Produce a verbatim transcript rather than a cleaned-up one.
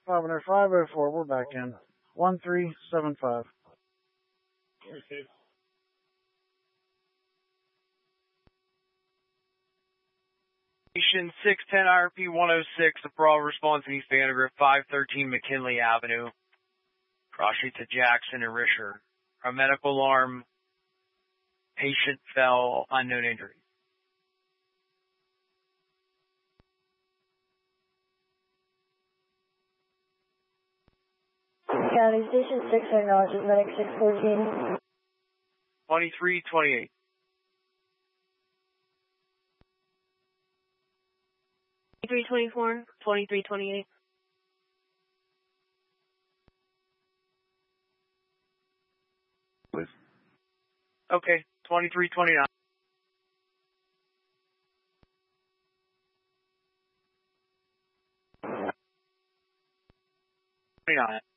five hundred five oh four, we're back in. one three seven five. Receive. Station six ten I R P one oh six, the brawl response in East Vandergrift, five thirteen McKinley Avenue. Cross street to Jackson and Risher. A medical alarm. Patient fell, unknown injury. County Station six acknowledges medic six fourteen. twenty-three twenty-eight. twenty-three twenty-four, twenty-three twenty-eight. Please. Okay, twenty-three twenty-nine. twenty-nine.